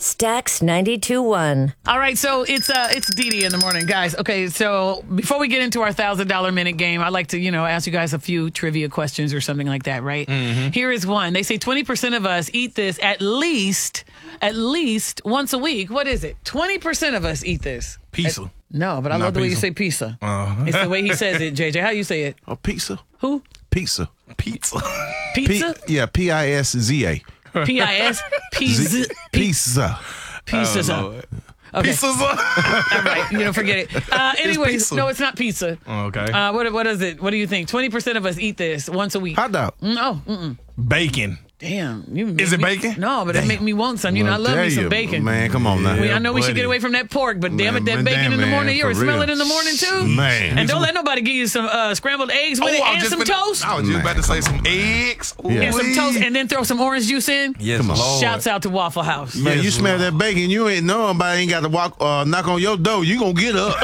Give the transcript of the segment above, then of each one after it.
Stax 92.1. All right, so it's Dee Dee in the morning, guys. Okay, so before we get into our $1,000 minute game, I'd like to, ask you guys a few trivia questions or something like that, right? Mm-hmm. Here is one. They say 20% of us eat this at least once a week. What is it? 20% of us eat this. Pizza. No, but I love the way you say pizza. It's the way he says it, JJ. How you say it? Oh, pizza. Who? Pizza. Pizza. Pizza? P-I-S-Z-A. P-I-S? Pizza. Pizza. Pizza. Okay. Pizza's All right, forget it. Anyways, pizza. no, it's not pizza. Okay. What is it? What do you think? 20% of us eat this once a week. Hot dog. No. Bacon. Damn. Is it bacon? No, but it make me want some. I love me some bacon. Man, come on now. I know we should get away from that pork, but damn it, that bacon in the morning, you ever smell it in the morning too? Man. And don't let nobody give you some scrambled eggs with it and some toast. I was just about to say some eggs. And some toast, and then throw some orange juice in. Yes, Come on. Lord. Shouts out to Waffle House. Man, you smell that bacon, you ain't nobody ain't got to knock on your door. You gonna get up.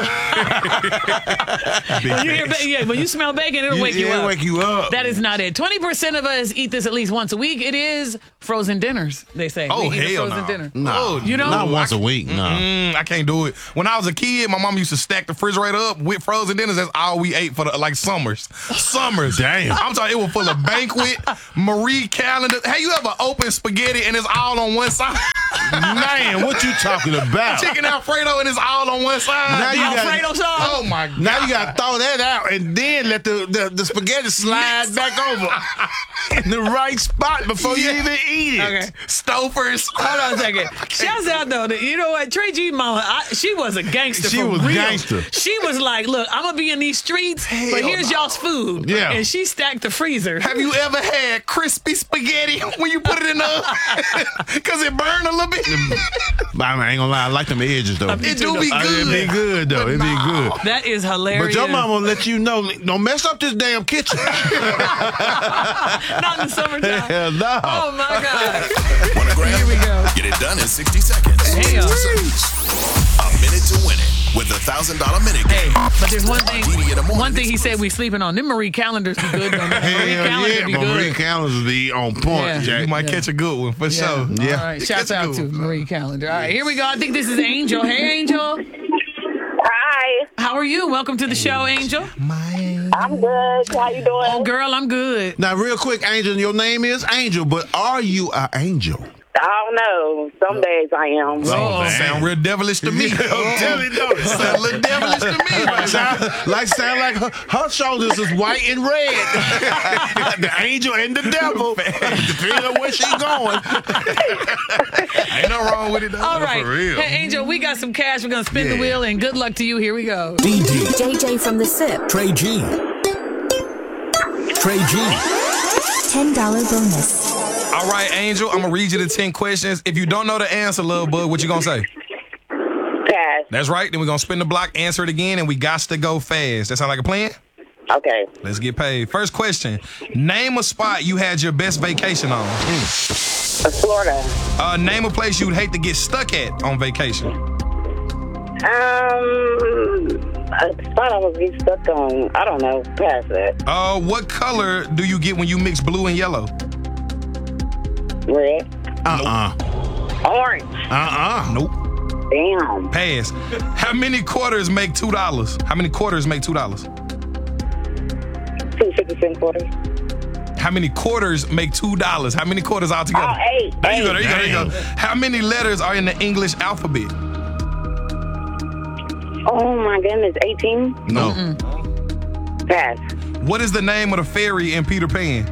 When you smell bacon, it'll wake you up. It'll wake you up. That is not it. 20% of us eat this at least once a week. It is frozen dinners, they say. Oh, we eat a hell frozen no. dinner. No, You don't? not once a week. No. I can't do it. When I was a kid, my mom used to stack the refrigerator up with frozen dinners. That's all we ate for summers. Damn. I'm talking, it was full of Banquet, Marie Calendar. Have you ever opened spaghetti and it's all on one side? Man, what you talking about? Chicken Alfredo and it's all on one side. Now you got- Alfredo sauce? Oh my God. Now you gotta throw that out and then let the spaghetti slide back over in the right spot before you even eat it. Okay. Stofers. Hold on a second. Shouts out though. You know what? Trey G mama, she was a gangster. She for was real. gangster. She was like, look, I'm gonna be in these streets, but here's y'all's food. Yeah. And she stacked the freezer. Have you ever had crispy spaghetti when you put it in the oven? Because it burned a little bit. I ain't gonna lie, I like them edges though. It do be good. It'd be good though. It'd be good. That is hilarious. But your mama will let you know, don't mess up this damn kitchen. Not in the summertime. Hell no. Oh my God. Here we go. Get it done in 60 seconds. Damn. A minute to win it with the $1,000 minute Hey, game. but there's one thing. Dee Dee in the morning. One thing he said we sleeping on. Them Marie calendars be good. Though. Marie Hell calendar yeah, be Marie good. calendars be on point, Yeah. Jack. You might catch a good one for sure. Yeah. All right. You Shouts catch a out good to one. Marie Calendar. All right, here we go. I think this is Angel. Hey, Angel. Hi, How are you? Welcome to the show, Angel. I'm good. How you doing? Oh, girl, I'm good. Now, real quick, Angel, your name is Angel, but are you an angel? I don't know. Some days I am. Oh, Sound real devilish to me. I'm telling you, though. Sound a little devilish to me. Right? Sound like her shoulders is white and red. The angel and the devil. Depending on where she going. Ain't no wrong with it, though. All right. For real. Hey, Angel, we got some cash. We're going to spin the wheel, and good luck to you. Here we go. DD, JJ from the SIP. Trey G. Trey G. $10 bonus. All right, Angel, I'm going to read you the 10 questions. If you don't know the answer, little bud, what you going to say? Pass. That's right. Then we're going to spin the block, answer it again, and we got to go fast. That sound like a plan? Okay. Let's get paid. First question. Name a spot you had your best vacation on. Florida. Name a place you'd hate to get stuck at on vacation. A spot I was getting stuck on. I don't know. Pass that. What color do you get when you mix blue and yellow? Red. Orange. Nope. Damn. Pass. How many quarters make $2? How many quarters make $2? 2 50-cent quarters. How many quarters make $2? How many quarters altogether? Oh, 8. There you go, 8. there you go. How many letters are in the English alphabet? Oh my goodness. 18. No. Pass. What is the name of the fairy in Peter Pan?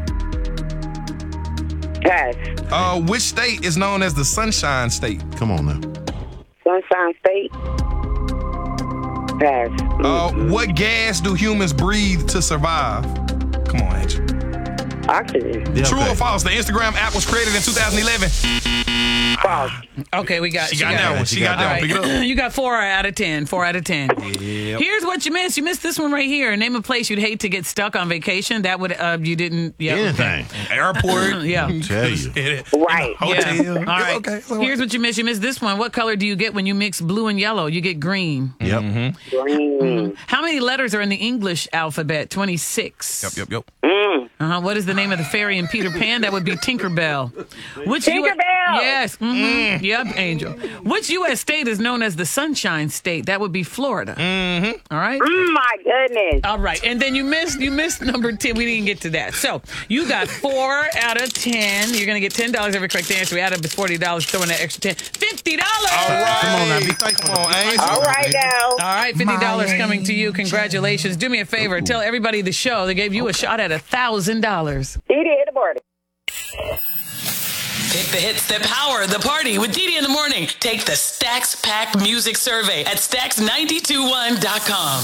Pass. Which state is known as the Sunshine State? Come on now. Sunshine State. Pass. What gas do humans breathe to survive? Come on, Angel. Oxygen. Yeah, True okay. or false? The Instagram app was created in 2011. False. Okay, we got She got that one. She got that one. Pick it up. You got 4 out of 10. 4 out of 10. Here's what you missed. You missed this one right here. Name a place you'd hate to get stuck on vacation. That would you didn't. Yeah. Anything. Airport. Yeah. Tell you. Right. Hotel. Yeah. All right. Okay. It's all right. Here's what you missed. You missed this one. What color do you get when you mix blue and yellow? You get green. Yep. Green. How many letters are in the English alphabet? 26. Yep. What is the name of the fairy in Peter Pan? That would be Tinkerbell. Tinkerbell! Yes. Mm-hmm. Yep, Angel. Which U.S. state is known as the Sunshine State? That would be Florida. All right? My goodness. All right. And then you missed number 10. We didn't get to that. So you got 4 out of 10. You're going to get $10 every correct answer. We add up to $40. Throw in that extra 10. $50. All right. Come on now, be thankful. Come on, Angel. All right, now. All right, $50 coming to you. Congratulations. Do me a favor. Tell everybody the show. They gave you a shot at $1,000. Dee Dee in the morning. Pick the hits that power the party with Dee Dee in the morning. Take the Stacks Pack Music Survey at Stacks921.com.